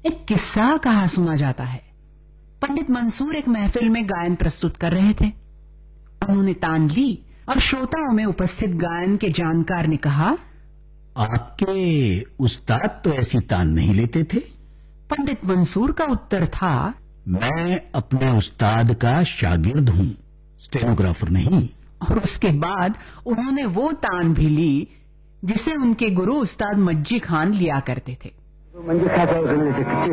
एक किस्सा कहा सुना जाता है। पंडित मंसूर एक महफिल में गायन प्रस्तुत कर रहे थे। उन्होंने तान ली और श्रोताओं में उपस्थित गायन के जानकार ने कहा, आपके उस्ताद तो ऐसी तान नहीं लेते थे। पंडित मंसूर का उत्तर था, मैं अपने उस्ताद का शागिर्द हूँ, स्टेनोग्राफर नहीं। और उसके बाद उन्होंने वो तान भी ली जिसे उनके गुरु उस्ताद मज्जी खान लिया करते थे। मंजी खाता